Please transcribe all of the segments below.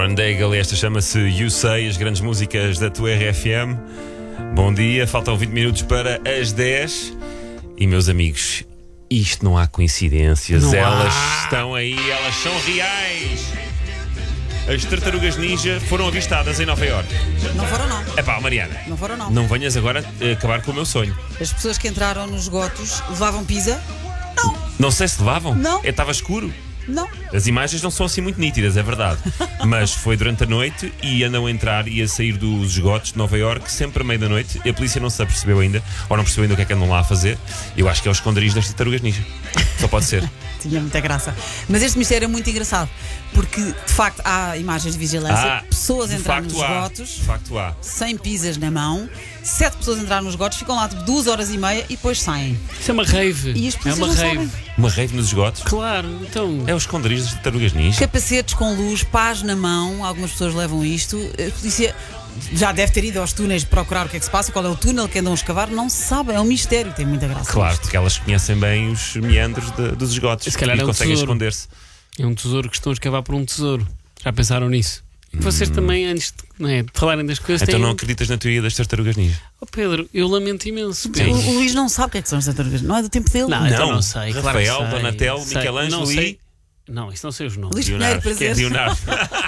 Lauren Daigle, esta chama-se You Say, as grandes músicas da tua RFM. Bom dia, faltam 20 minutos para as 10. E meus amigos, isto não há coincidências, elas estão aí, elas são reais. As tartarugas ninja foram avistadas em Nova Iorque. Não foram, não. Epá, Mariana, Não foram, não. não venhas agora acabar com o meu sonho. As pessoas que entraram nos esgotos levavam pizza? Não sei se levavam. Não. Estava escuro. Não. As imagens não são assim muito nítidas, é verdade. Mas foi durante a noite e andam a entrar e a sair dos esgotos de Nova Iorque sempre à meia da noite. A polícia não se apercebeu ainda, ou não percebeu ainda o que é que andam lá a fazer. Eu acho que é os esconderijos das tartarugas ninja. Só pode ser. Tinha muita graça. Mas este mistério é muito engraçado, porque de facto há imagens de vigilância, pessoas entraram nos esgotos, de facto há. sem pizzas na mão, 7 pessoas entraram nos esgotos, ficam lá tipo 2 horas e meia e depois saem. Isso é uma rave. E as É pessoas uma não rave. sabem. Uma rave nos esgotos. Claro, então. É os esconderijos das tartarugas ninja. Capacetes com luz, pás na mão, algumas pessoas levam isto. A polícia já deve ter ido aos túneis procurar o que é que se passa, qual é o túnel que andam a escavar, não se sabe, é um mistério, tem muita graça. Claro, isto. porque elas conhecem bem os meandros dos esgotos Se calhar e é um conseguem tesouro. esconder-se. É um tesouro que estão a escavar por um tesouro. Já pensaram nisso? Vocês também, antes de falarem das coisas, Então têm. não acreditas na teoria das tartarugas ninja? Oh, Pedro, eu lamento imenso. O Luís não sabe o que é que são as tartarugas, não é do tempo dele. Não, então não sei. Claro que Rafael, sei. Donatello, Sei. Michelangelo Não e... sei. Não, isso não sei os nomes. Luís Pinheiro, prazer. Leonardo.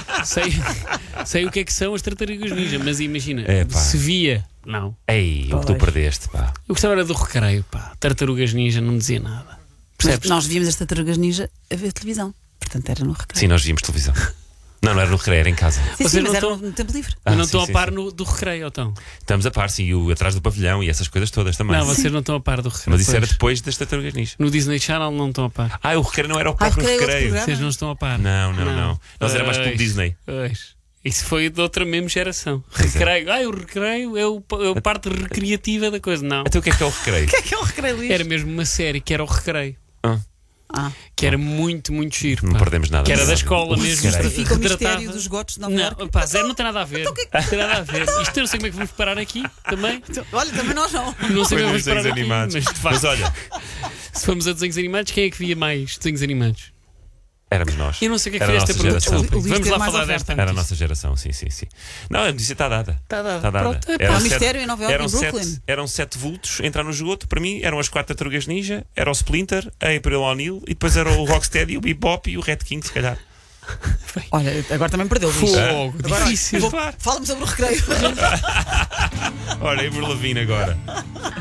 Sei o que é que são as tartarugas ninja, mas imagina, Epá. se via. Não. Ei, o que tu perdeste, pá. Eu gostava era do recreio, pá. Tartarugas ninja não dizia nada. Mas Percebes? nós víamos as tartarugas ninja a ver televisão, portanto era no recreio. Sim, nós víamos televisão. Não era no recreio, era em casa. Sim, Vocês sim, mas não era estão- no tempo livre. Mas não sim, estão sim, a par sim. do recreio, então. Estamos a par, sim, e o atrás do pavilhão e essas coisas todas também. Não, vocês não estão a par do recreio. Mas isso era Pois. depois das tartarugas ninja. No Disney Channel não estão a par. Ah, o recreio não era o próprio recreio é outro recreio. programa. Vocês não estão a par. Não. Nós era mais como Pois, Disney. pois. Isso foi de outra mesmo geração. Pois é. Recreio. O recreio é a parte recreativa da coisa. Não. Então o que é o recreio? O que é o recreio, Luís? Era mesmo uma série que era o recreio. Ah. Que era muito, muito giro. Não pá. perdemos nada. Que era da Mas, escola o mesmo. recreio. Justifica o Retratava- mistério dos esgotos de Nova Não, Iorque. pá, Zé, não tem nada a ver. Não tem nada a ver. Isto eu não sei como é que vamos parar aqui também. Olha, também nós não. Não sei Foi como é nos que vamos parar desenhos aqui. animados. Mas de Mas facto, olha, se formos a desenhos animados, quem é que via mais desenhos animados? éramos nós. Eu não sei o que é que Era foi a esta nossa pergunta. geração. Desculpe. O Luís Vamos teve lá mais falar oferta. desta Era a notícia. nossa geração, sim. Não, a notícia está dada. Está dado. Está dada. Pronto, Eram Há um sete- mistério em Nova Iorque, eram em Brooklyn. eram 7 vultos a entrar no esgoto. Para mim, eram as 4 tartarugas ninja, era o Splinter, a April O'Neil e depois era o Rocksteady, o Bebop e o Red King, se calhar. Olha, agora também perdeu, Luís. Fogo, Agora, difícil. Fala-me sobre o recreio. Ora, Avril Lavigne agora.